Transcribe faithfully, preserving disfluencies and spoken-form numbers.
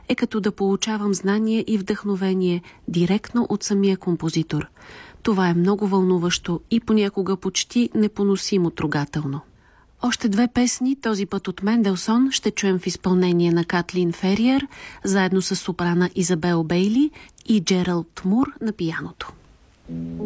е като да получавам знание и вдъхновение директно от самия композитор. Това е много вълнуващо и понякога почти непоносимо трогателно. Още две песни, този път от Менделсон, ще чуем в изпълнение на Катлин Фериер, заедно с сопрана Изабел Бейли и Джералд Мур на пианото.